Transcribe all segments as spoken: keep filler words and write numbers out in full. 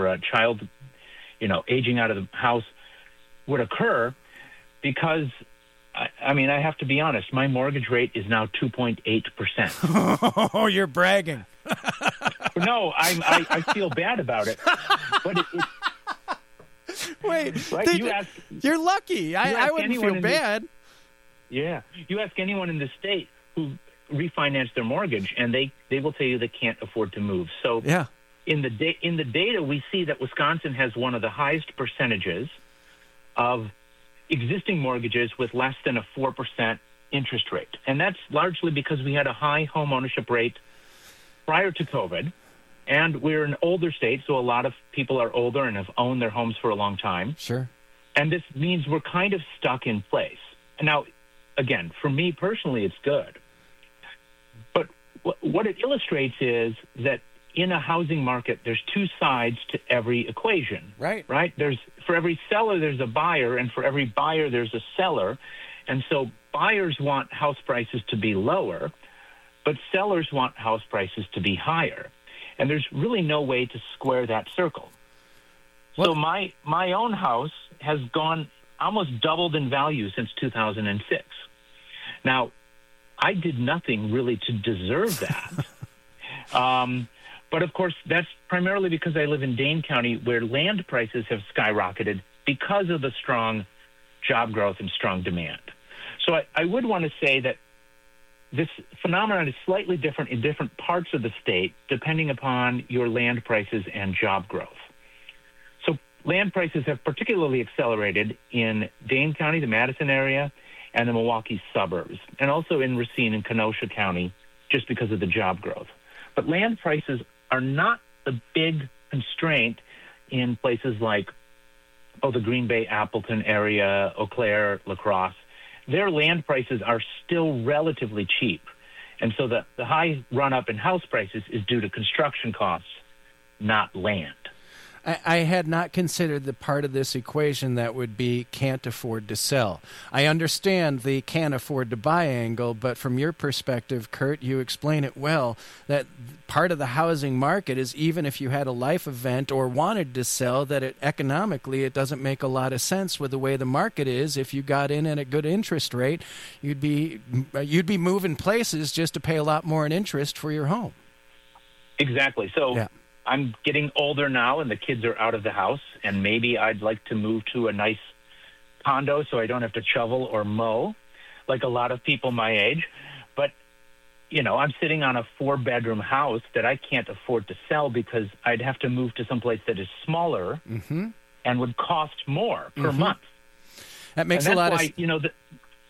a child, you know, aging out of the house would occur because, I, I mean, I have to be honest, my mortgage rate is now two point eight percent. Oh, you're bragging. No, I'm, I, I feel bad about it. But it, it, Wait, right? they, you ask, you're lucky. you I, I wouldn't feel bad. The, yeah. You ask anyone in the state who refinanced their mortgage, and they, they will tell you they can't afford to move. So yeah. in the da- in the data, we see that Wisconsin has one of the highest percentages of existing mortgages with less than a four percent interest rate. And that's largely because we had a high home ownership rate prior to COVID. And we're an older state, so a lot of people are older and have owned their homes for a long time. Sure. And this means we're kind of stuck in place. Now, again, for me personally, it's good. But wh- what it illustrates is that in a housing market, there's two sides to every equation. Right. Right? There's for every seller, there's a buyer, and for every buyer, there's a seller. And so buyers want house prices to be lower, but sellers want house prices to be higher. And there's really no way to square that circle. What? So my my own house has gone almost doubled in value since two thousand six. Now, I did nothing really to deserve that. um, but, of course, that's primarily because I live in Dane County, where land prices have skyrocketed because of the strong job growth and strong demand. So I, I would want to say that this phenomenon is slightly different in different parts of the state, depending upon your land prices and job growth. So land prices have particularly accelerated in Dane County, the Madison area, and the Milwaukee suburbs, and also in Racine and Kenosha County, just because of the job growth. But land prices are not the big constraint in places like, oh, the Green Bay, Appleton area, Eau Claire, La Crosse. Their land prices are still relatively cheap. And so the, the high run-up in house prices is due to construction costs, not land. I, I had not considered the part of this equation that would be can't afford to sell. I understand the can't afford to buy angle, but from your perspective, Kurt, you explain it well, that part of the housing market is even if you had a life event or wanted to sell, that it economically it doesn't make a lot of sense with the way the market is. If you got in at a good interest rate, you'd be you'd be moving places just to pay a lot more in interest for your home. Exactly. So yeah. I'm getting older now, and the kids are out of the house, and maybe I'd like to move to a nice condo so I don't have to shovel or mow like a lot of people my age. But, you know, I'm sitting on a four-bedroom house that I can't afford to sell because I'd have to move to someplace that is smaller mm-hmm. and would cost more per mm-hmm. month. That makes and a lot why, of... You know, the,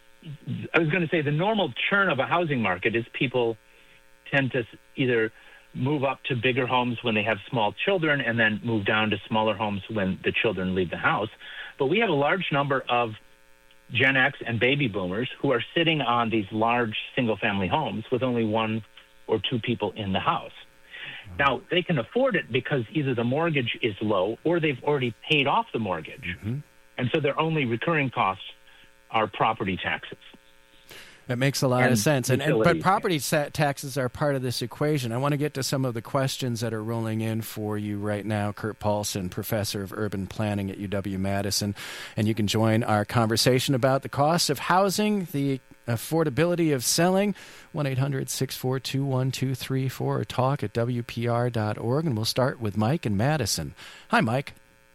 I was going to say the normal churn of a housing market is people tend to either move up to bigger homes when they have small children and then move down to smaller homes when the children leave the house. But we have a large number of Gen X and baby boomers who are sitting on these large single-family homes with only one or two people in the house. Mm-hmm. Now, they can afford it because either the mortgage is low or they've already paid off the mortgage. Mm-hmm. And so their only recurring costs are property taxes. That makes a lot and of sense. And, and But property yeah. taxes are part of this equation. I want to get to some of the questions that are rolling in for you right now. Kurt Paulson, professor of urban planning at U W-Madison. And you can join our conversation about the cost of housing, the affordability of selling, one eight hundred six four two one two three four, or talk at W P R dot org. And we'll start with Mike in Madison. Hi, Mike.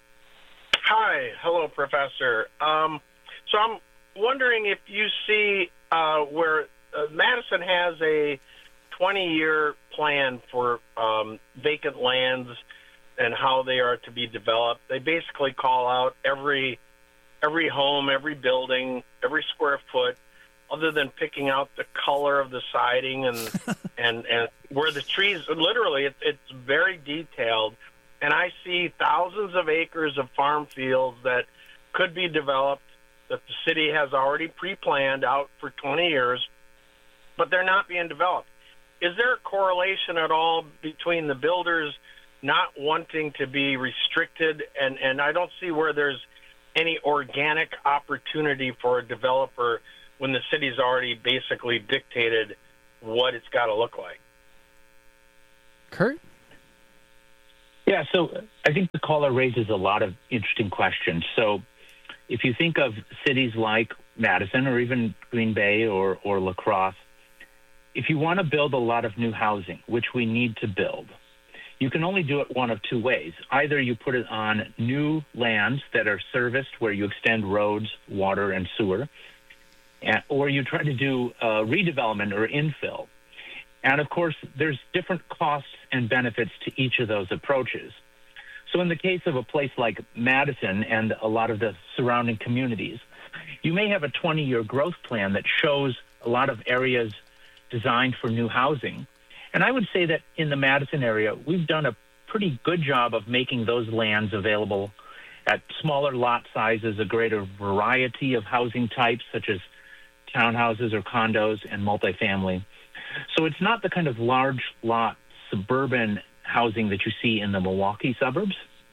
Hi. Hello, Professor. Um, so I'm wondering if you see uh, where uh, Madison has a twenty-year plan for um, vacant lands and how they are to be developed. They basically call out every every home, every building, every square foot, other than picking out the color of the siding and and, and where the trees. Literally, it, it's very detailed. And I see thousands of acres of farm fields that could be developed, that the city has already pre-planned out for twenty years, but they're not being developed. Is there a correlation at all between the builders not wanting to be restricted, and, and I don't see where there's any organic opportunity for a developer when the city's already basically dictated what it's got to look like? Kurt? Yeah, so I think the caller raises a lot of interesting questions. So if you think of cities like Madison or even Green Bay or, or La Crosse, if you want to build a lot of new housing, which we need to build, you can only do it one of two ways. Either you put it on new lands that are serviced where you extend roads, water, and sewer, and, or you try to do uh, redevelopment or infill. And, of course, there's different costs and benefits to each of those approaches. So in the case of a place like Madison and a lot of the surrounding communities, you may have a twenty-year growth plan that shows a lot of areas designed for new housing. And I would say that in the Madison area, we've done a pretty good job of making those lands available at smaller lot sizes, a greater variety of housing types, such as townhouses or condos and multifamily. So it's not the kind of large lot suburban housing that you see in the Milwaukee suburbs.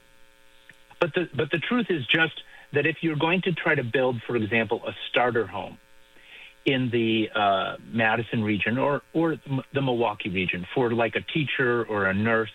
But the, but the truth is just that if you're going to try to build, for example, a starter home in the uh, Madison region or, or the Milwaukee region for like a teacher or a nurse,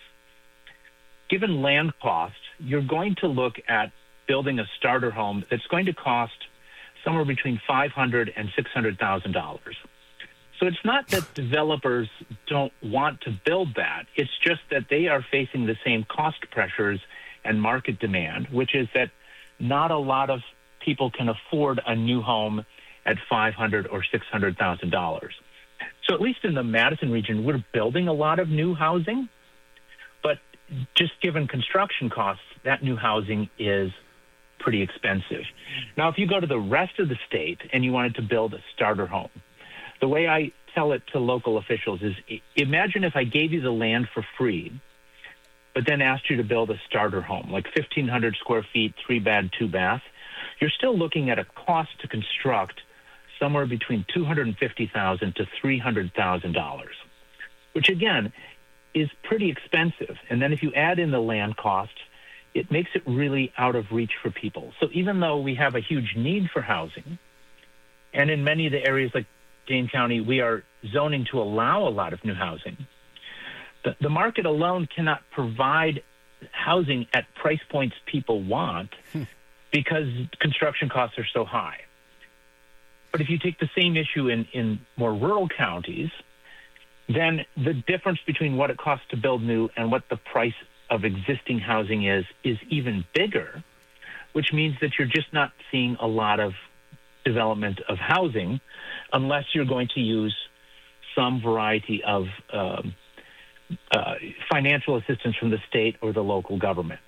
given land costs, you're going to look at building a starter home that's going to cost somewhere between five hundred thousand dollars and six hundred thousand dollars. So it's not that developers don't want to build that. It's just that they are facing the same cost pressures and market demand, which is that not a lot of people can afford a new home at five hundred thousand dollars or six hundred thousand dollars. So at least in the Madison region, we're building a lot of new housing, but just given construction costs, that new housing is pretty expensive. Now, if you go to the rest of the state and you wanted to build a starter home, the way I tell it to local officials is, imagine if I gave you the land for free, but then asked you to build a starter home, like fifteen hundred square feet, three bed, two bath. You're still looking at a cost to construct somewhere between two hundred fifty thousand dollars to three hundred thousand dollars, which again is pretty expensive. And then if you add in the land costs, it makes it really out of reach for people. So even though we have a huge need for housing, and in many of the areas like Dane County, we are zoning to allow a lot of new housing, the, the market alone cannot provide housing at price points people want hmm. because construction costs are so high. But if you take the same issue in, in more rural counties, then the difference between what it costs to build new and what the price of existing housing is, is even bigger, which means that you're just not seeing a lot of development of housing unless you're going to use some variety of um, uh, financial assistance from the state or the local government.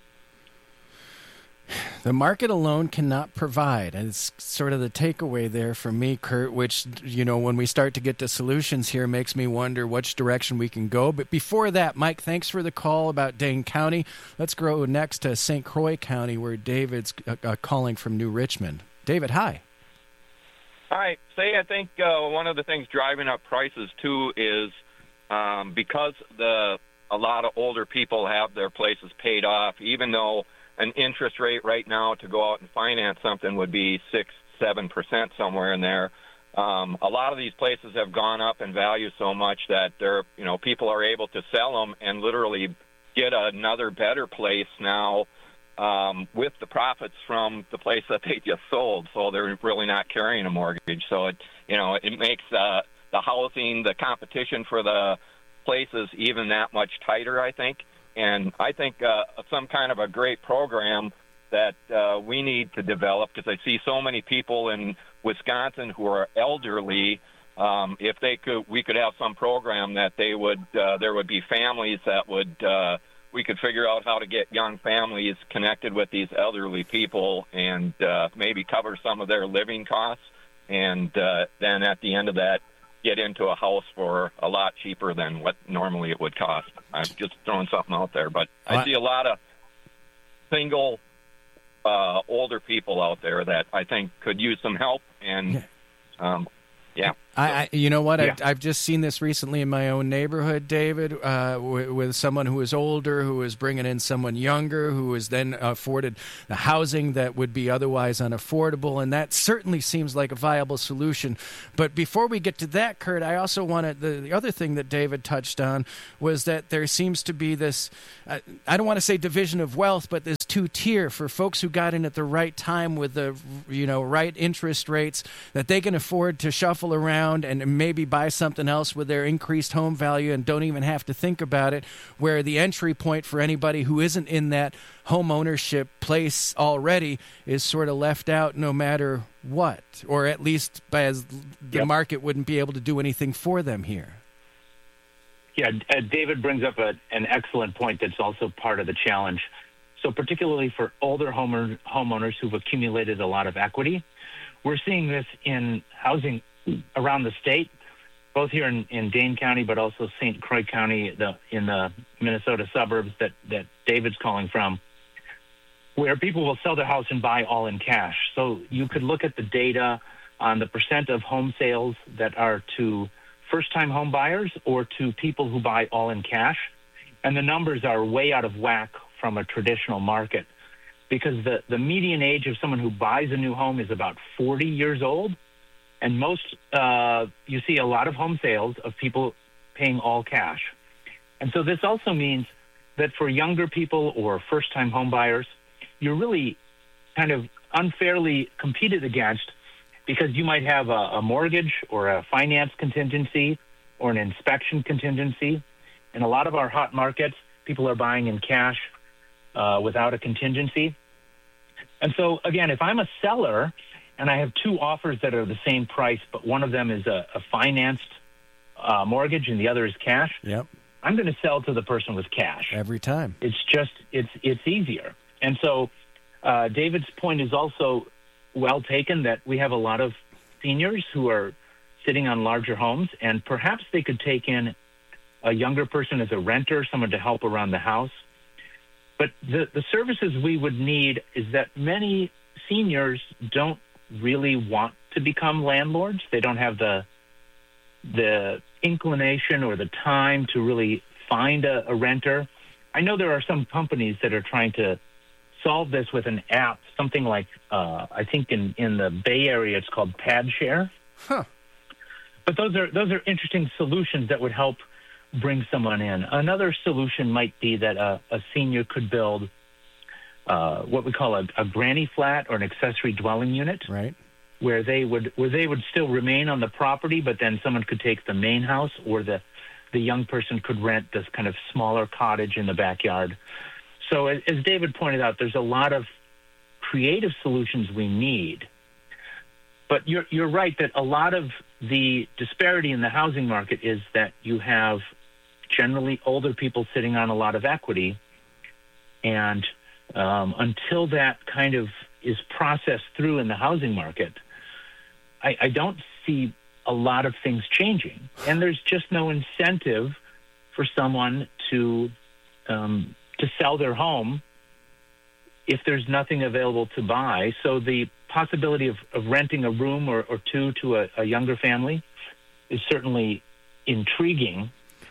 The market alone cannot provide. And it's sort of the takeaway there for me, Kurt, which, you know, when we start to get to solutions here, makes me wonder which direction we can go. But before that, Mike, thanks for the call about Dane County. Let's go next to Saint Croix County, where David's uh, uh, calling from New Richmond. David, hi. Hi. Say, I think uh, one of the things driving up prices, too, is um, because the a lot of older people have their places paid off, even though an interest rate right now to go out and finance something would be six, seven percent somewhere in there. Um, a lot of these places have gone up in value so much that they're, you know, people are able to sell them and literally get another better place now um, with the profits from the place that they just sold. So they're really not carrying a mortgage. So it, you know, it makes uh, the housing, the competition for the places even that much tighter, I think. And I think uh, some kind of a great program that uh, we need to develop, because I see so many people in Wisconsin who are elderly. Um, if they could, we could have some program that they would, uh, there would be families that would, uh, we could figure out how to get young families connected with these elderly people and uh, maybe cover some of their living costs. And uh, then at the end of that, get into a house for a lot cheaper than what normally it would cost. I'm just throwing something out there, but I see a lot of single uh, older people out there that I think could use some help. And um, yeah. I, I, you know what? Yeah. I've, I've just seen this recently in my own neighborhood, David, uh, w- with someone who is older, who is bringing in someone younger, who is then afforded the housing that would be otherwise unaffordable, and that certainly seems like a viable solution. But before we get to that, Kurt, I also wanted, the, the other thing that David touched on was that there seems to be this, uh, I don't want to say division of wealth, but this two-tier for folks who got in at the right time with the, you know, right interest rates that they can afford to shuffle around and maybe buy something else with their increased home value and don't even have to think about it, where the entry point for anybody who isn't in that home ownership place already is sort of left out no matter what, or at least as the Yep. market wouldn't be able to do anything for them here. Yeah, uh, David brings up a, an excellent point that's also part of the challenge. So particularly for older homeowner, homeowners who've accumulated a lot of equity, we're seeing this in housing around the state, both here in, in Dane County, but also Saint Croix County, the, in the Minnesota suburbs that, that David's calling from, where people will sell their house and buy all in cash. So you could look at the data on the percent of home sales that are to first-time home buyers or to people who buy all in cash, and the numbers are way out of whack from a traditional market, because the, the median age of someone who buys a new home is about forty years old. And most, uh, you see a lot of home sales of people paying all cash. And so this also means that for younger people or first-time home buyers, you're really kind of unfairly competed against, because you might have a, a mortgage or a finance contingency or an inspection contingency. In a lot of our hot markets, people are buying in cash uh, without a contingency. And so, again, if I'm a seller and I have two offers that are the same price, but one of them is a, a financed uh, mortgage and the other is cash, Yep. I'm going to sell to the person with cash. Every time. It's just, it's it's easier. And so uh, David's point is also well taken, that we have a lot of seniors who are sitting on larger homes, and perhaps they could take in a younger person as a renter, someone to help around the house. But the, the services we would need is that many seniors don't really want to become landlords. They don't have the the inclination or the time to really find a, a renter. I know there are some companies that are trying to solve this with an app, something like, uh, I think in, in the Bay Area it's called PadShare. Huh. But those are those are interesting solutions that would help bring someone in. Another solution might be that a, a senior could build uh, what we call a, a granny flat or an accessory dwelling unit, Right. where they would where they would still remain on the property, but then someone could take the main house, or the the young person could rent this kind of smaller cottage in the backyard. So as, as David pointed out, there's a lot of creative solutions we need. But you're you're right that a lot of the disparity in the housing market is that you have generally older people sitting on a lot of equity, and um, until that kind of is processed through in the housing market, I, I don't see a lot of things changing. And there's just no incentive for someone to um, to sell their home if there's nothing available to buy. So the possibility of, of renting a room or, or two to a, a younger family is certainly intriguing.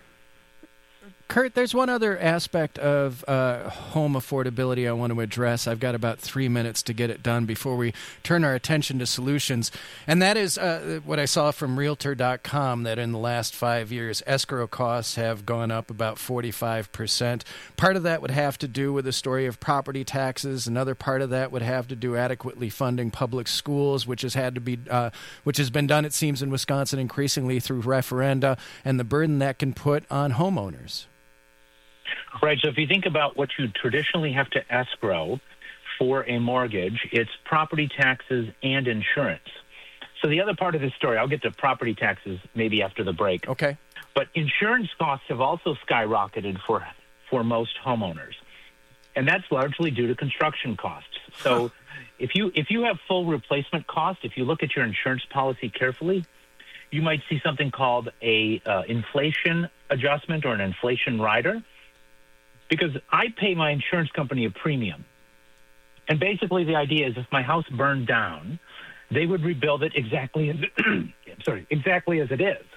Kurt, there's one other aspect of uh, home affordability I want to address. I've got about three minutes to get it done before we turn our attention to solutions. And that is uh, what I saw from Realtor dot com, that in the last five years, escrow costs have gone up about forty-five percent. Part of that would have to do with the story of property taxes. Another part of that would have to do adequately funding public schools, which has had to be, uh, which has been done, it seems, in Wisconsin increasingly through referenda, and the burden that can put on homeowners. Right. So if you think about what you traditionally have to escrow for a mortgage, it's property taxes and insurance. So the other part of this story, I'll get to property taxes maybe after the break. Okay. But insurance costs have also skyrocketed for for most homeowners. And that's largely due to construction costs. So huh. if you if you have full replacement cost, if you look at your insurance policy carefully, you might see something called a uh, inflation adjustment or an inflation rider. Because I pay my insurance company a premium. And basically the idea is if my house burned down they would rebuild it exactly as sorry, exactly as it is.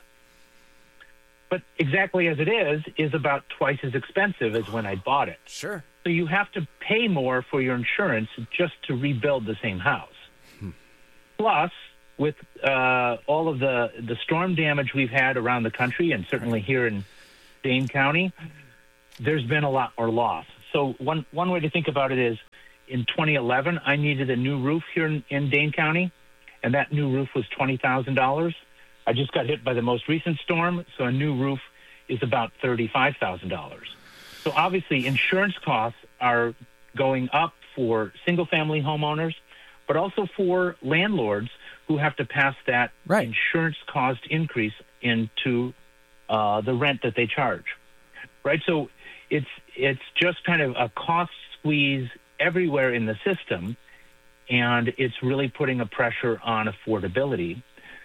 But exactly as it is is about twice as expensive as when I bought it. Sure. So you have to pay more for your insurance just to rebuild the same house. Hmm. Plus, with uh, all of the, the storm damage we've had around the country, and certainly here in Dane County, there's been a lot more loss. So one, one way to think about it is, in twenty eleven, I needed a new roof here in, in Dane County, and that new roof was twenty thousand dollars. I just got hit by the most recent storm, so a new roof is about thirty-five thousand dollars. So obviously, insurance costs are going up for single-family homeowners, but also for landlords who have to pass that right. insurance cost increase into uh, the rent that they charge. Right? So it's it's just kind of a cost squeeze everywhere in the system, and it's really putting a pressure on affordability.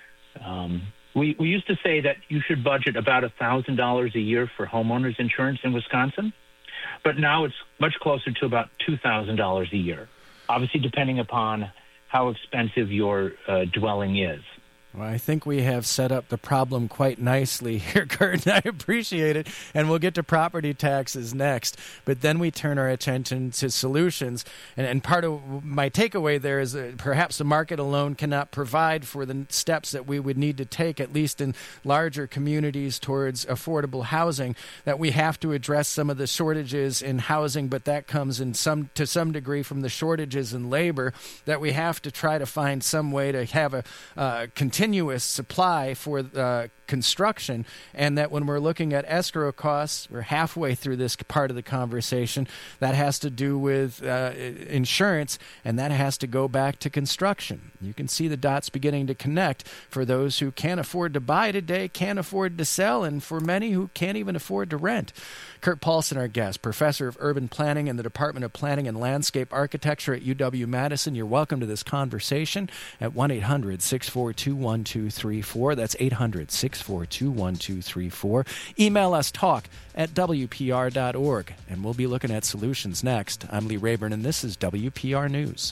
Um, we, we used to say that you should budget about one thousand dollars a year for homeowners insurance in Wisconsin, but now it's much closer to about two thousand dollars a year, obviously depending upon how expensive your uh, dwelling is. Well, I think we have set up the problem quite nicely here, Kurt, and I appreciate it. And we'll get to property taxes next. But then we turn our attention to solutions. And, and part of my takeaway there is that perhaps the market alone cannot provide for the steps that we would need to take, at least in larger communities, towards affordable housing, that we have to address some of the shortages in housing, but that comes in some to some degree from the shortages in labor, that we have to try to find some way to have a uh, continuous continuous supply for uh, construction, and that when we're looking at escrow costs, we're halfway through this part of the conversation, that has to do with uh, insurance, and that has to go back to construction. You can see the dots beginning to connect for those who can't afford to buy today, can't afford to sell, and for many who can't even afford to rent. Kurt Paulson, our guest, professor of urban planning in the Department of Planning and Landscape Architecture at U W-Madison. You're welcome to this conversation at one eight hundred six four two one two three four. That's eight hundred six four two one two three four. Email us talk at W P R dot org, and we'll be looking at solutions next. I'm Lee Rayburn, and this is W P R News.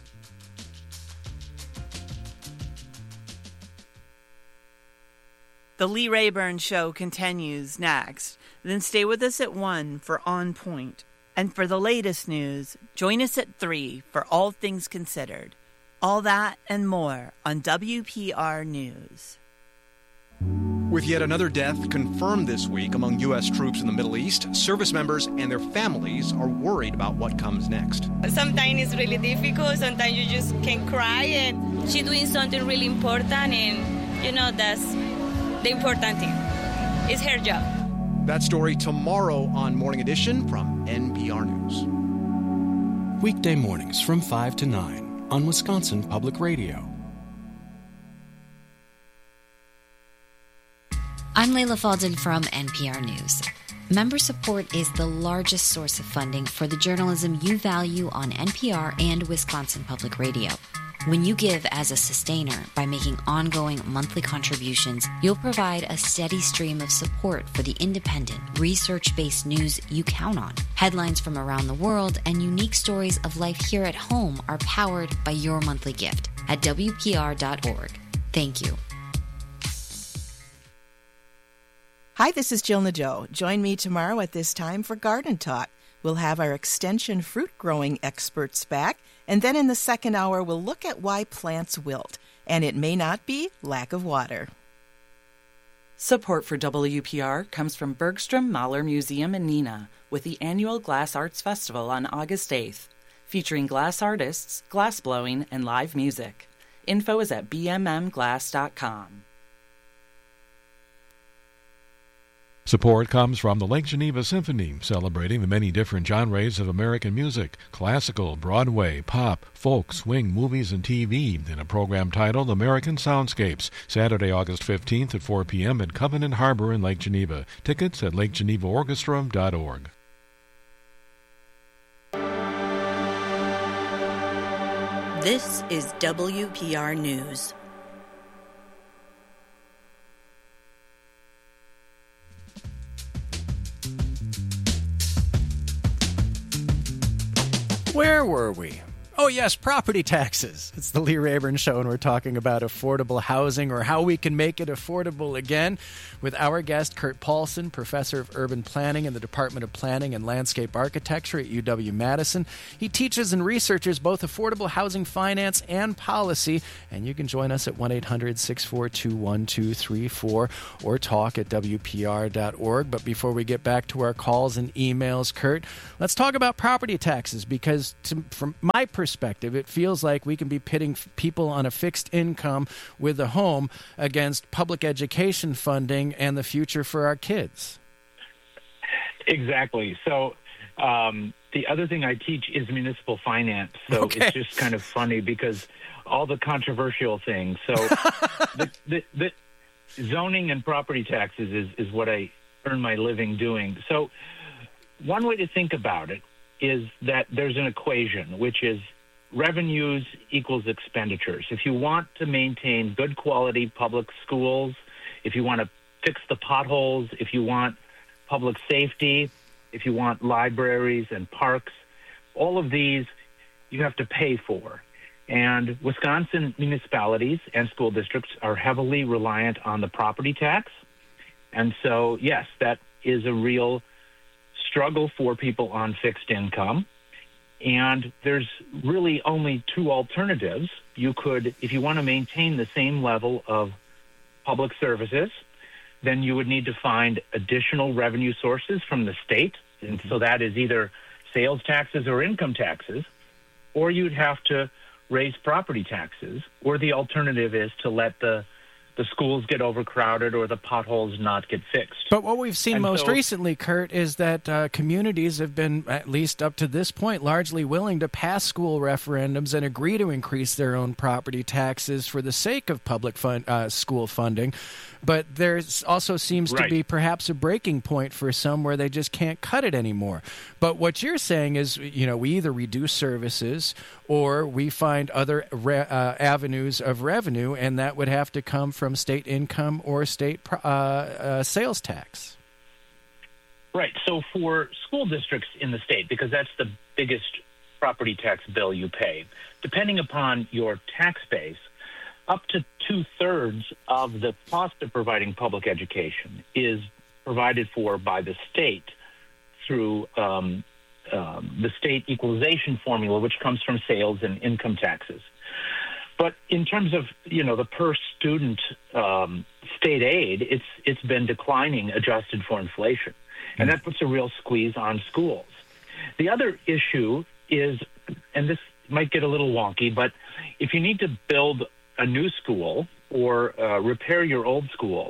The Lee Rayburn Show continues next. Then stay with us at one for On Point. And for the latest news, join us at three for All Things Considered. All that and more on W P R News. With yet another death confirmed this week among U S troops in the Middle East, service members and their families are worried about what comes next. Sometimes it's really difficult. Sometimes you just can cry, and she's doing something really important, and, you know, that's the important thing. It's her job. That story tomorrow on Morning Edition from N P R News. Weekday mornings from five to nine on Wisconsin Public Radio. I'm Layla Falden from N P R News. Member support is the largest source of funding for the journalism you value on N P R and Wisconsin Public Radio. When you give as a sustainer by making ongoing monthly contributions, you'll provide a steady stream of support for the independent, research-based news you count on. Headlines from around the world and unique stories of life here at home are powered by your monthly gift at W P R dot org. Thank you. Hi, this is Jill Nadeau. Join me tomorrow at this time for Garden Talk. We'll have our extension fruit growing experts back, and then in the second hour, we'll look at why plants wilt. And it may not be lack of water. Support for W P R comes from Bergstrom Mahler Museum in Neenah with the annual Glass Arts Festival on August eighth, featuring glass artists, glass blowing, and live music. Info is at b m m glass dot com. Support comes from the Lake Geneva Symphony, celebrating the many different genres of American music, classical, Broadway, pop, folk, swing, movies, and T V, in a program titled American Soundscapes, Saturday, August fifteenth at four p.m. at Covenant Harbor in Lake Geneva. Tickets at lake geneva orchestra dot org. This is W P R News. Where were we? Oh, yes, property taxes. It's the Lee Rayburn Show, and we're talking about affordable housing or how we can make it affordable again with our guest, Kurt Paulson, professor of urban planning in the Department of Planning and Landscape Architecture at U W-Madison. He teaches and researches both affordable housing finance and policy, and you can join us at one eight hundred six four two one two three four or talk at W P R dot org. But before we get back to our calls and emails, Kurt, let's talk about property taxes, because to, from my perspective, perspective, it feels like we can be pitting f- people on a fixed income with a home against public education funding and the future for our kids. Exactly. So um, the other thing I teach is municipal finance. So Okay. It's just kind of funny because all the controversial things. So the, the, the zoning and property taxes is, is what I earn my living doing. So one way to think about it is that there's an equation, which is revenues equals expenditures. If you want to maintain good quality public schools, if you want to fix the potholes, if you want public safety, if you want libraries and parks, all of these you have to pay for. And Wisconsin municipalities and school districts are heavily reliant on the property tax. And so, yes, that is a real struggle for people on fixed income. And there's really only two alternatives. You could, if you want to maintain the same level of public services, then you would need to find additional revenue sources from the state. And so that is either sales taxes or income taxes, or you'd have to raise property taxes, or the alternative is to let the the schools get overcrowded or the potholes not get fixed. But what we've seen And most so- recently, Kurt, is that uh, communities have been, at least up to this point, largely willing to pass school referendums and agree to increase their own property taxes for the sake of public fun- uh, school funding. But there also seems to Right. be perhaps a breaking point for some where they just can't cut it anymore. But what you're saying is, you know, we either reduce services or we find other re- uh, avenues of revenue, and that would have to come from state income or state pro- uh, uh, sales tax. Right. So for school districts in the state, because that's the biggest property tax bill you pay, depending upon your tax base, up to two-thirds of the cost of providing public education is provided for by the state through um, um, the state equalization formula, which comes from sales and income taxes. But in terms of, you know, the per-student um, state aid, it's it's been declining, adjusted for inflation. And that puts a real squeeze on schools. The other issue is, and this might get a little wonky, but if you need to build a new school or uh, repair your old school,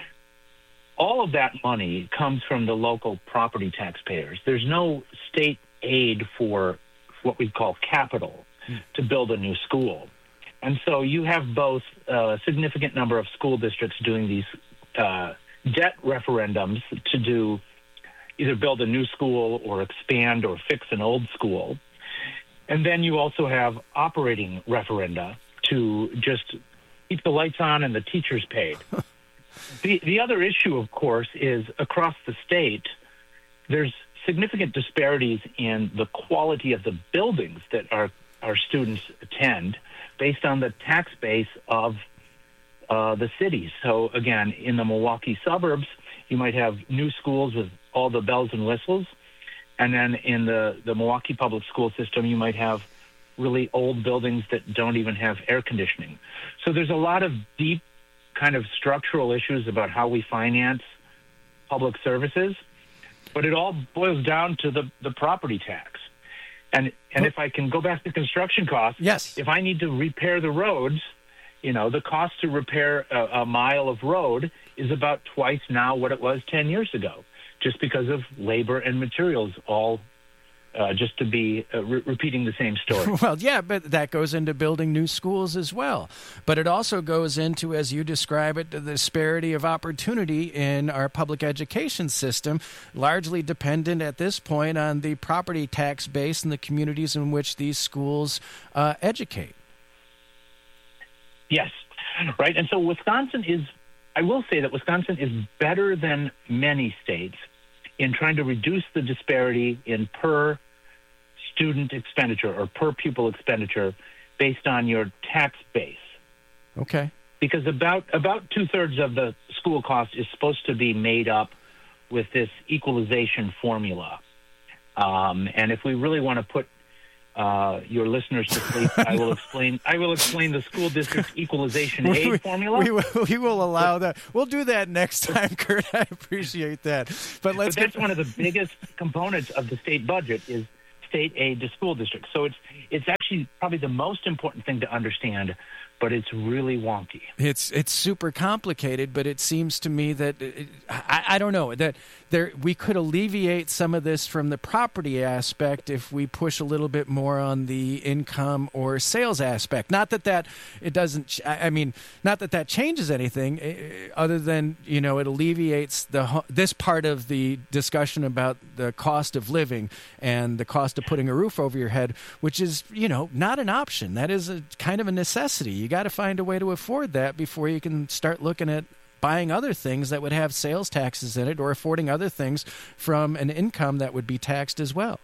all of that money comes from the local property taxpayers. There's no state aid for what we call capital to build a new school. And so you have both a significant number of school districts doing these uh, debt referendums to do either build a new school or expand or fix an old school. And then you also have operating referenda to just keep the lights on and the teachers paid. the the other issue, of course, is across the state, there's significant disparities in the quality of the buildings that our, our students attend based on the tax base of uh, the cities. So, again, in the Milwaukee suburbs, you might have new schools with all the bells and whistles. And then in the, the Milwaukee public school system, you might have really old buildings that don't even have air conditioning. So there's a lot of deep kind of structural issues about how we finance public services, but it all boils down to the, the property tax. And and if I can go back to construction costs, yes. If I need to repair the roads, you know, the cost to repair a, a mile of road is about twice now what it was ten years ago, just because of labor and materials, all uh, just to be uh, re- repeating the same story. Well, yeah, but that goes into building new schools as well. But it also goes into, as you describe it, the disparity of opportunity in our public education system, largely dependent at this point on the property tax base and the communities in which these schools uh, educate. Yes, right. And so Wisconsin is, I will say that Wisconsin is better than many states in trying to reduce the disparity in per student expenditure or per pupil expenditure based on your tax base. Okay. Because about about two-thirds of the school cost is supposed to be made up with this equalization formula. Um, and if we really want to put uh, your listeners to sleep, I will explain I will explain the school district equalization aid we, formula. We will, we will allow that. We'll do that next time, Kurt. I appreciate that. But let's but that's get... one of the biggest components of the state budget is state aid to school districts. So it's it's actually probably the most important thing to understand, but it's really wonky. It's it's super complicated, but it seems to me that it, I, I don't know that there we could alleviate some of this from the property aspect if we push a little bit more on the income or sales aspect. Not that that it doesn't. I mean, not that that changes anything, other than you know it alleviates the this part of the discussion about the cost of living and the cost of putting a roof over your head, which is you know not an option. That is a kind of a necessity. You got to find a way to afford that before you can start looking at buying other things that would have sales taxes in it or affording other things from an income that would be taxed as well.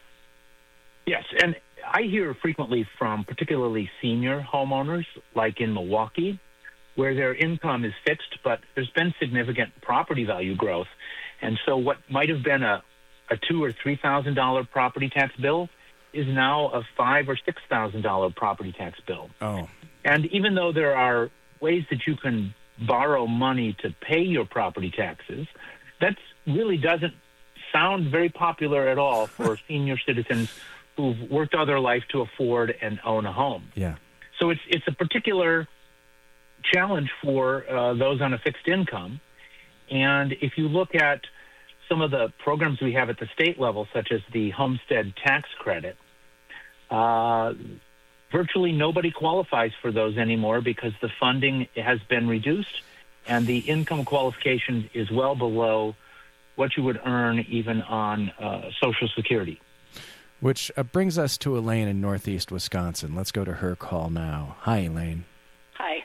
Yes, and I hear frequently from particularly senior homeowners, like in Milwaukee, where their income is fixed, but there's been significant property value growth. And so what might have been a, a two or three thousand dollar property tax bill is now a five or six thousand dollar property tax bill. Oh. And even though there are ways that you can borrow money to pay your property taxes, that really doesn't sound very popular at all for senior citizens who've worked all their life to afford and own a home. Yeah. So it's it's a particular challenge for uh, those on a fixed income. And if you look at some of the programs we have at the state level, such as the homestead tax credit, uh, virtually nobody qualifies for those anymore because the funding has been reduced and the income qualification is well below what you would earn even on uh, Social Security. Which uh, brings us to Elaine in Northeast Wisconsin. Let's go to her call now. Hi, Elaine. Hi.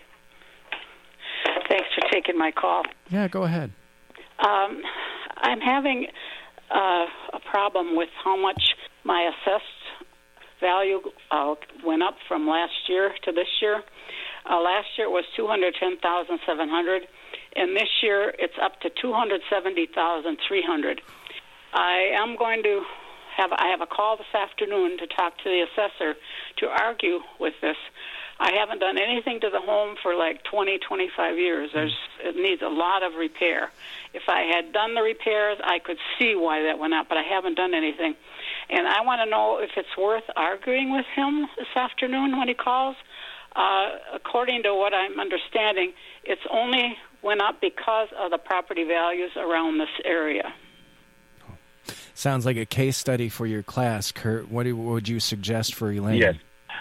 Thanks for taking my call. Yeah, go ahead. Um, I'm having uh, a problem with how much my assessed value uh, went up from last year to this year. Uh, last year it was two hundred ten thousand seven hundred dollars, and this year it's up to two hundred seventy thousand three hundred dollars. I am going to have I have a call this afternoon to talk to the assessor to argue with this. I haven't done anything to the home for like twenty, twenty-five years. There's, it needs a lot of repair. If I had done the repairs, I could see why that went up, but I haven't done anything. And I want to know if it's worth arguing with him this afternoon when he calls. Uh, according to what I'm understanding, it's only went up because of the property values around this area. Sounds like a case study for your class, Kurt. What would you suggest for Elaine? Yes.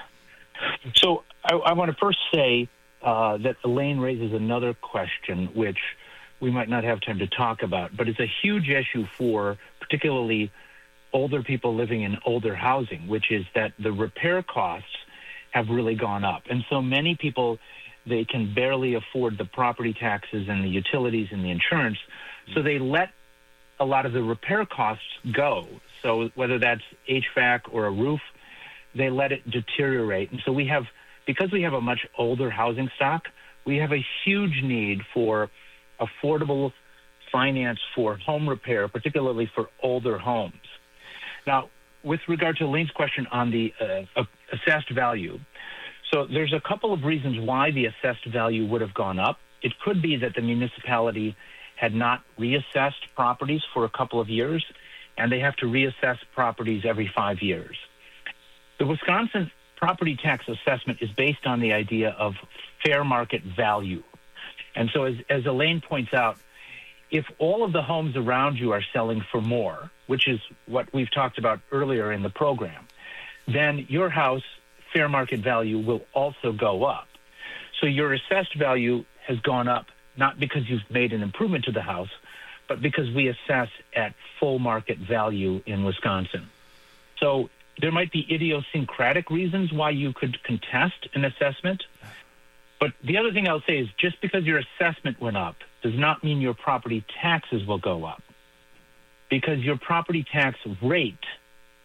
So I, I want to first say uh, that Elaine raises another question, which we might not have time to talk about, but it's a huge issue for particularly older people living in older housing, which is that the repair costs have really gone up. And so many people, they can barely afford the property taxes and the utilities and the insurance, so they let a lot of the repair costs go. So whether that's H V A C or a roof, they let it deteriorate. And so we have, because we have a much older housing stock, we have a huge need for affordable finance for home repair, particularly for older homes. Now, with regard to Elaine's question on the uh, assessed value, so there's a couple of reasons why the assessed value would have gone up. It could be that the municipality had not reassessed properties for a couple of years, and they have to reassess properties every five years. The Wisconsin property tax assessment is based on the idea of fair market value. And so as, as Elaine points out, if all of the homes around you are selling for more, which is what we've talked about earlier in the program, then your house fair market value will also go up. So your assessed value has gone up not because you've made an improvement to the house, but because we assess at full market value in Wisconsin. So there might be idiosyncratic reasons why you could contest an assessment. But the other thing I'll say is just because your assessment went up does not mean your property taxes will go up, because your property tax rate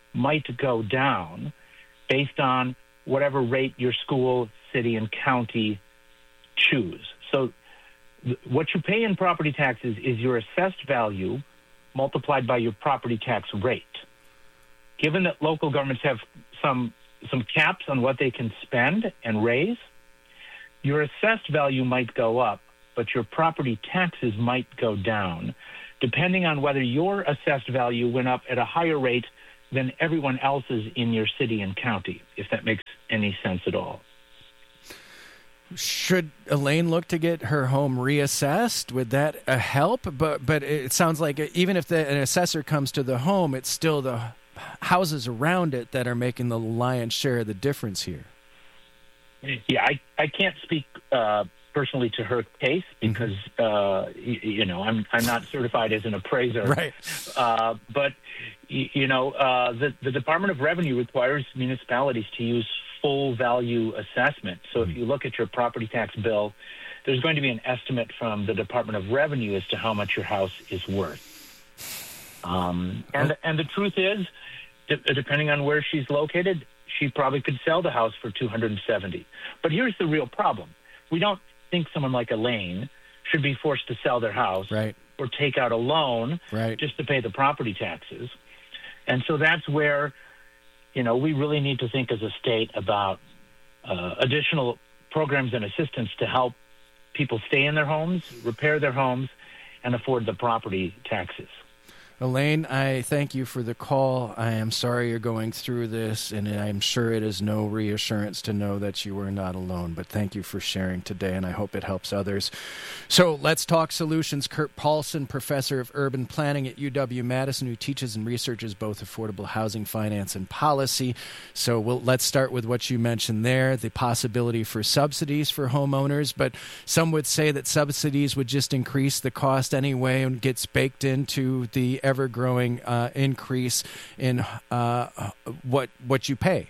might go down based on whatever rate your school, city, and county choose. So th- what you pay in property taxes is your assessed value multiplied by your property tax rate. Given that local governments have some some caps on what they can spend and raise, your assessed value might go up, but your property taxes might go down, depending on whether your assessed value went up at a higher rate than everyone else's in your city and county, if that makes any sense at all. Should Elaine look to get her home reassessed? Would that uh, help? But but it sounds like even if the, an assessor comes to the home, it's still the houses around it that are making the lion's share of the difference here. Yeah, I, I can't speak uh, personally to her case because mm-hmm. uh, you, you know I'm I'm not certified as an appraiser. Right. Uh, but you, you know uh, the the Department of Revenue requires municipalities to use full value assessment. So if you look at your property tax bill, there's going to be an estimate from the Department of Revenue as to how much your house is worth. Um, and and the truth is, de- depending on where she's located, she probably could sell the house for two hundred seventy. But here's the real problem: we don't think someone like Elaine should be forced to sell their house right. or take out a loan right. just to pay the property taxes. And so that's where, you know, we really need to think as a state about uh, additional programs and assistance to help people stay in their homes, repair their homes, and afford the property taxes. Elaine, I thank you for the call. I am sorry you're going through this, and I'm sure it is no reassurance to know that you are not alone. But thank you for sharing today, and I hope it helps others. So let's talk solutions. Kurt Paulson, professor of urban planning at U W-Madison, who teaches and researches both affordable housing finance and policy. So we'll, let's start with what you mentioned there, the possibility for subsidies for homeowners. But some would say that subsidies would just increase the cost anyway and gets baked into the ever-growing uh, increase in uh, what what you pay.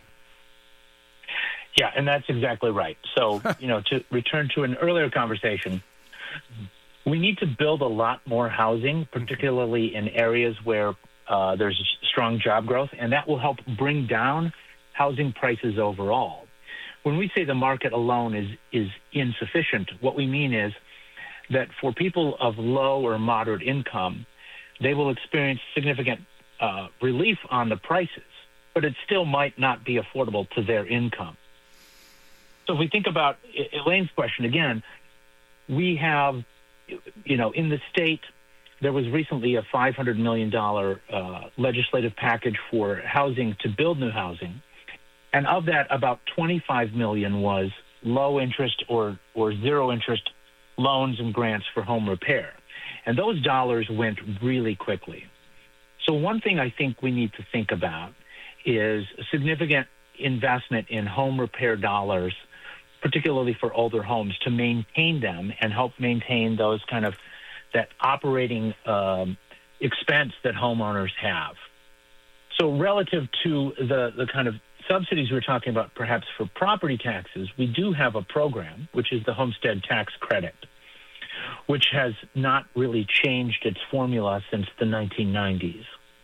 Yeah, and that's exactly right. So, you know, to return to an earlier conversation, we need to build a lot more housing, particularly in areas where uh, there's strong job growth, and that will help bring down housing prices overall. When we say the market alone is is insufficient, what we mean is that for people of low or moderate income, they will experience significant uh, relief on the prices, but it still might not be affordable to their income. So if we think about Elaine's question again, we have, you know, in the state, there was recently a five hundred million dollars uh, legislative package for housing to build new housing. And of that, about twenty-five million dollars was low interest or, or zero interest loans and grants for home repair. And those dollars went really quickly. So one thing I think we need to think about is a significant investment in home repair dollars, particularly for older homes, to maintain them and help maintain those kind of that operating um, expense that homeowners have. So relative to the, the kind of subsidies we're talking about, perhaps for property taxes, we do have a program, which is the Homestead Tax Credit, which has not really changed its formula since the nineteen nineties.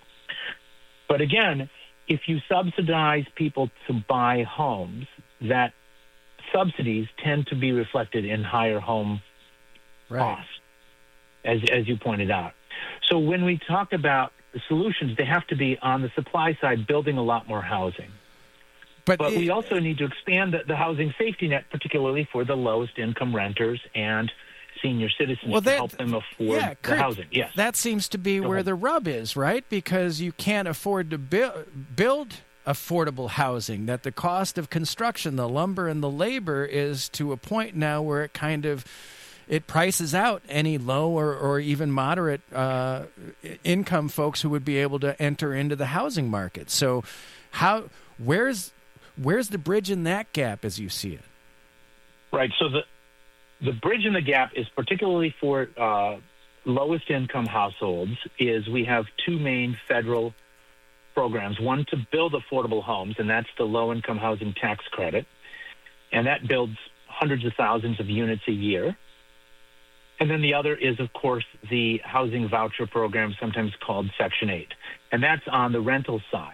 But again, if you subsidize people to buy homes, that subsidies tend to be reflected in higher home right. costs, as, as you pointed out. So when we talk about solutions, they have to be on the supply side, building a lot more housing. But, but it, we also need to expand the, the housing safety net, particularly for the lowest income renters and senior citizens well, that, to help them afford yeah, the Kurt, housing. Yes. That seems to be Go where ahead. the rub is, right? Because you can't afford to bu- build affordable housing, that the cost of construction, the lumber and the labor is to a point now where it kind of it prices out any low or, or even moderate uh, income folks who would be able to enter into the housing market. So how where's where's the bridge in that gap as you see it? Right. So the The bridge in the gap is particularly for uh, lowest income households is we have two main federal programs, one to build affordable homes, and that's the low income housing tax credit. And that builds hundreds of thousands of units a year. And then the other is, of course, the housing voucher program, sometimes called Section eight. And that's on the rental side.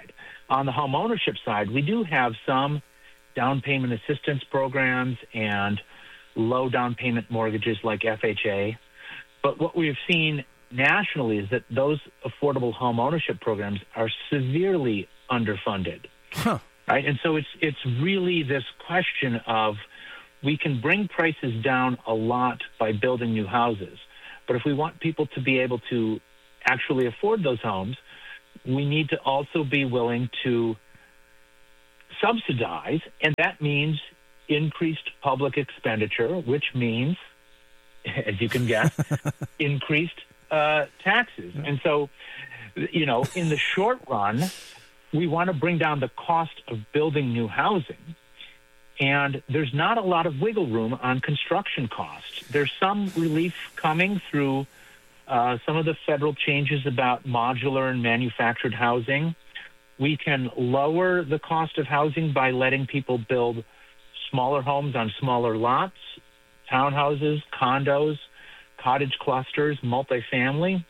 On the home ownership side, we do have some down payment assistance programs and low down payment mortgages like F H A. But what we've seen nationally is that those affordable home ownership programs are severely underfunded. Huh. Right? And so it's it's really this question of we can bring prices down a lot by building new houses. But if we want people to be able to actually afford those homes, we need to also be willing to subsidize, and that means increased public expenditure, which means, as you can guess, increased uh, taxes. And so, you know, in the short run, we want to bring down the cost of building new housing, and there's not a lot of wiggle room on construction costs. There's some relief coming through uh, some of the federal changes about modular and manufactured housing. We can lower the cost of housing by letting people build smaller homes on smaller lots, townhouses, condos, cottage clusters, multifamily.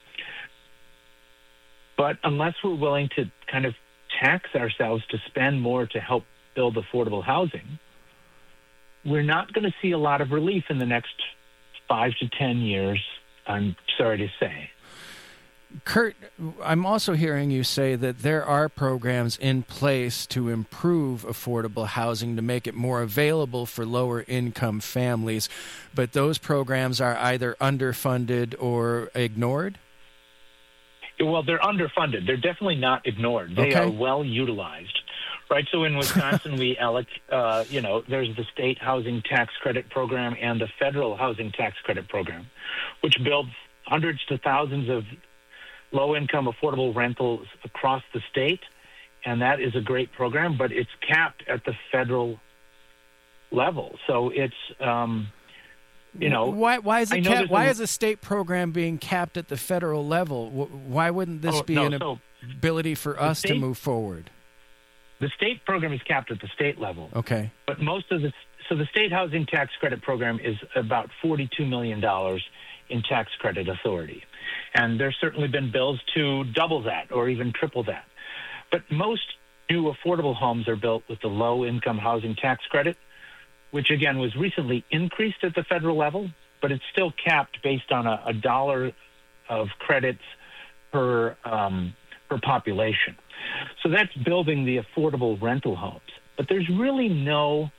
But unless we're willing to kind of tax ourselves to spend more to help build affordable housing, we're not going to see a lot of relief in the next five to ten years, I'm sorry to say. Kurt, I'm also hearing you say that there are programs in place to improve affordable housing, to make it more available for lower-income families, but those programs are either underfunded or ignored? Well, they're underfunded. They're definitely not ignored. They Okay. are well utilized. Right, so in Wisconsin, we, alloc- uh, you know, there's the state housing tax credit program and the federal housing tax credit program, which builds hundreds to thousands of low-income affordable rentals across the state, and that is a great program, but it's capped at the federal level. So it's, um, you know... Why, why, is, I it know cap- there's why a- is a state program being capped at the federal level? Wh- Why wouldn't this Oh, be no, an so ability for the us to state- move forward? The state program is capped at the state level. Okay. But most of the... So the state housing tax credit program is about forty-two million dollars in tax credit authority. And there's certainly been bills to double that or even triple that. But most new affordable homes are built with the low-income housing tax credit, which, again, was recently increased at the federal level, but it's still capped based on a, a dollar of credits per, um, per population. So that's building the affordable rental homes. But there's really no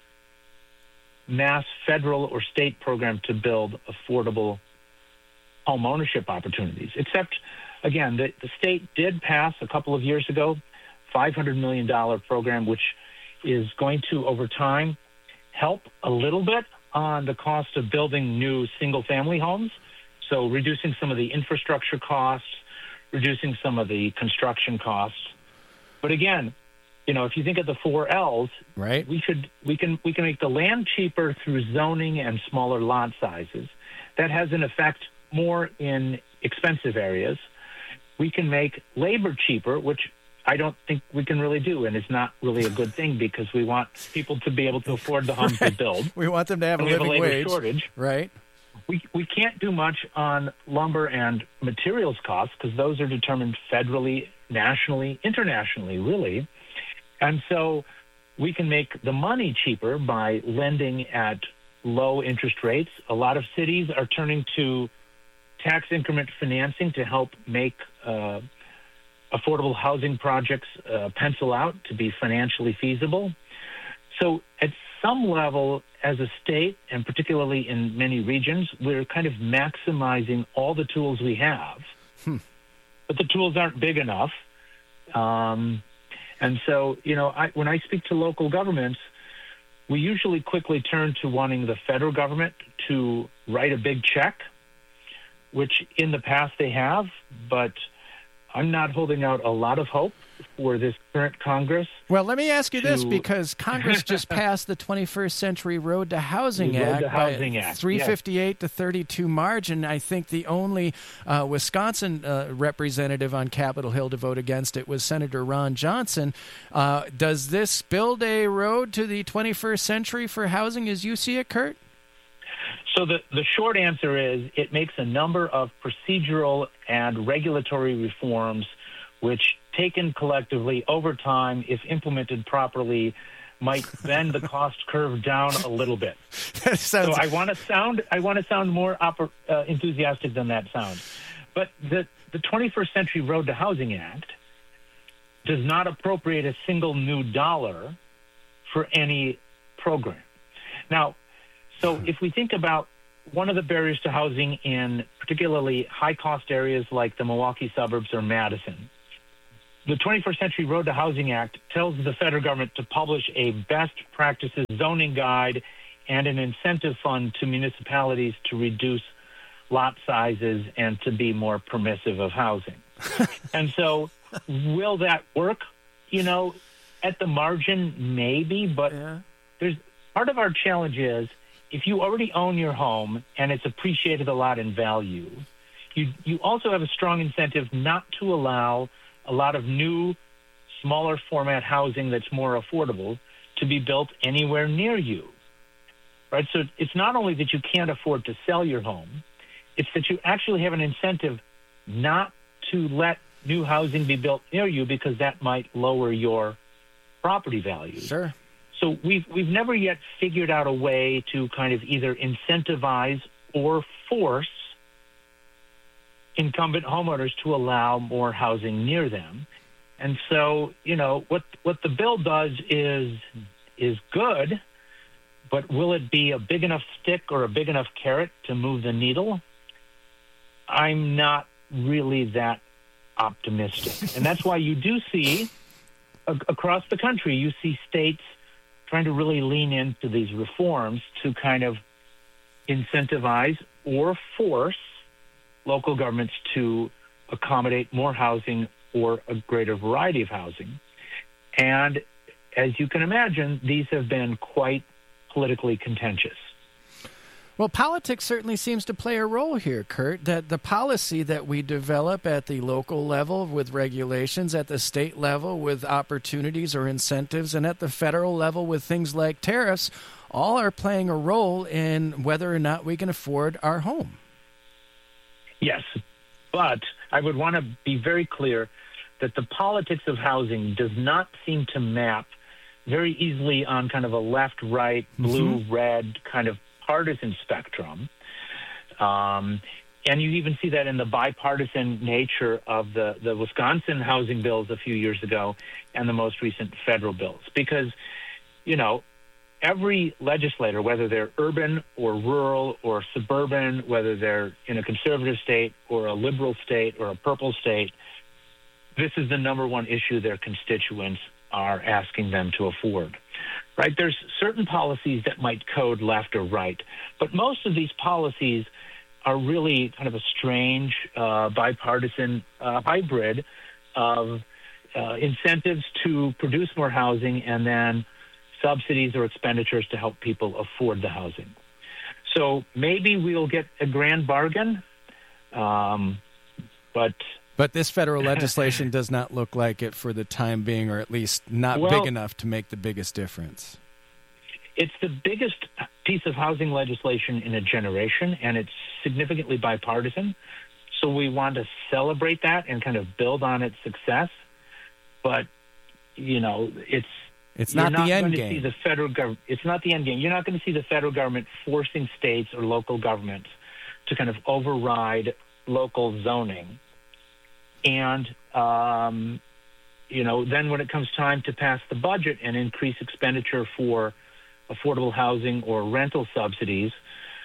mass federal or state program to build affordable home ownership opportunities, except, again, the, the state did pass a couple of years ago five hundred million dollars program, which is going to, over time, help a little bit on the cost of building new single-family homes, so reducing some of the infrastructure costs, reducing some of the construction costs. But again, you know, if you think of the four L's, right, we could we can we can make the land cheaper through zoning and smaller lot sizes. That has an effect more in expensive areas. We can make labor cheaper, which I don't think we can really do, and it's not really a good thing because we want people to be able to afford the homes Right. they build. We want them to have And a we have a living labor wage. shortage. Right. We we can't do much on lumber and materials costs because those are determined federally, nationally, internationally, really. And so we can make the money cheaper by lending at low interest rates. A lot of cities are turning to tax increment financing to help make uh, affordable housing projects uh, pencil out to be financially feasible. So at some level, as a state, and particularly in many regions, we're kind of maximizing all the tools we have. Hmm. But the tools aren't big enough. Um, and so, you know, I, when I speak to local governments, we usually quickly turn to wanting the federal government to write a big check, which in the past they have, but I'm not holding out a lot of hope for this current Congress. Well, let me ask you this, to- because Congress just passed the twenty-first Century Road to Housing The Road Act to Housing by Act, three fifty-eight to thirty-two margin. I think the only uh, Wisconsin uh, representative on Capitol Hill to vote against it was Senator Ron Johnson. Uh, does this build a road to the twenty-first century for housing as you see it, Kurt? So the, the short answer is it makes a number of procedural and regulatory reforms which taken collectively over time, if implemented properly, might bend the cost curve down a little bit. That sounds... So I want to sound I want to sound more oper- uh, enthusiastic than that sounds. But the the twenty-first Century Road to Housing Act does not appropriate a single new dollar for any program. Now, so if we think about one of the barriers to housing in particularly high-cost areas like the Milwaukee suburbs or Madison, the twenty-first Century Road to Housing Act tells the federal government to publish a best practices zoning guide and an incentive fund to municipalities to reduce lot sizes and to be more permissive of housing. And so will that work? You know, at the margin, maybe, but yeah. there's part of our challenge is if you already own your home and it's appreciated a lot in value, you you also have a strong incentive not to allow a lot of new, smaller format housing that's more affordable to be built anywhere near you, right? So it's not only that you can't afford to sell your home, it's that you actually have an incentive not to let new housing be built near you because that might lower your property value. Sure. So we've we've never yet figured out a way to kind of either incentivize or force incumbent homeowners to allow more housing near them. And so, you know, what what the bill does is is good, but will it be a big enough stick or a big enough carrot to move the needle? I'm not really that optimistic. And that's why you do see a- across the country, you see states trying to really lean into these reforms to kind of incentivize or force local governments to accommodate more housing or a greater variety of housing. And as you can imagine, these have been quite politically contentious. Well, politics certainly seems to play a role here, Kurt, that the policy that we develop at the local level with regulations, at the state level with opportunities or incentives, and at the federal level with things like tariffs, all are playing a role in whether or not we can afford our home. Yes, but I would want to be very clear that the politics of housing does not seem to map very easily on kind of a left-right, blue-red mm-hmm. kind of partisan spectrum. Um, and you even see that in the bipartisan nature of the, the Wisconsin housing bills a few years ago and the most recent federal bills. Because, you know, every legislator, whether they're urban or rural or suburban, whether they're in a conservative state or a liberal state or a purple state, this is the number one issue their constituents are asking them to afford. Right? There's certain policies that might code left or right, but most of these policies are really kind of a strange uh, bipartisan uh, hybrid of uh, incentives to produce more housing and then subsidies or expenditures to help people afford the housing. So maybe we'll get a grand bargain, um, but... But this federal legislation does not look like it for the time being, or at least not well, big enough to make the biggest difference. It's the biggest piece of housing legislation in a generation, and it's significantly bipartisan. So we want to celebrate that and kind of build on its success. But, you know, it's it's not, not the end going game. To see the federal government. It's not the end game. You're not going to see the federal government forcing states or local governments to kind of override local zoning. And, um, you know, then when it comes time to pass the budget and increase expenditure for affordable housing or rental subsidies,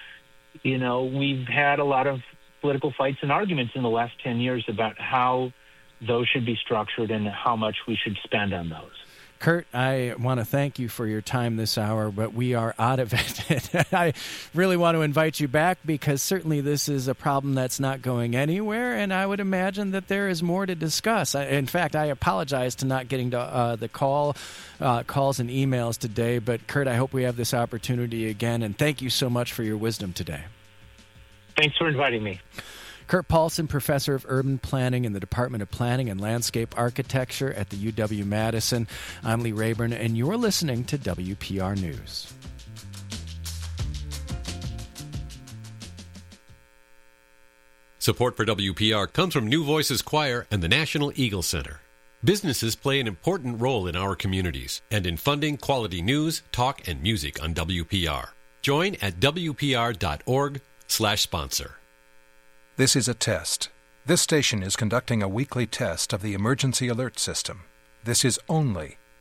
you know, we've had a lot of political fights and arguments in the last ten years about how those should be structured and how much we should spend on those. Kurt, I want to thank you for your time this hour, but we are out of it. I really want to invite you back because certainly this is a problem that's not going anywhere, and I would imagine that there is more to discuss. I, in fact, I apologize to not getting to uh, the call, uh, calls and emails today, but Kurt, I hope we have this opportunity again, and thank you so much for your wisdom today. Thanks for inviting me. Kurt Paulson, Professor of Urban Planning in the Department of Planning and Landscape Architecture at the U W-Madison. I'm Lee Rayburn, and you're listening to W P R News. Support for W P R comes from New Voices Choir and the National Eagle Center. Businesses play an important role in our communities and in funding quality news, talk, and music on W P R. Join at W P R dot org slash sponsor. This is a test. This station is conducting a weekly test of the emergency alert system. This is only